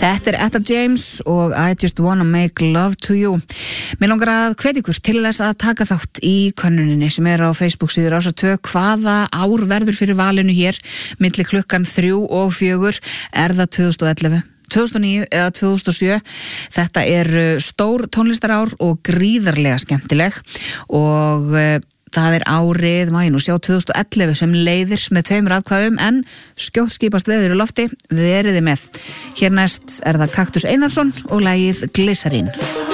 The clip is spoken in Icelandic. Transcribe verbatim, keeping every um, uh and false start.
Þetta er Etta James og I just wanna make love to you. Mér langar að hvetja ykkur til þess að taka þátt í könnuninni sem er á Facebook síður Rásar tvö. Hvaða ár verður fyrir valinu hér milli klukkan þrjú og fjögur? Er það tvö þúsund og ellefu? tvö þúsund og níu eða tvö þúsund og sjö. Þetta er stór tónlistarár og gríðarlega skemmtileg og það er árið, má ég nú sjá, tvö þúsund og ellefu sem leiðir með tveimur atkvæðum en skjótt skipast veður í lofti, veriði með. Hér næst er það Kaktus Einarsson og lagið Glycerin.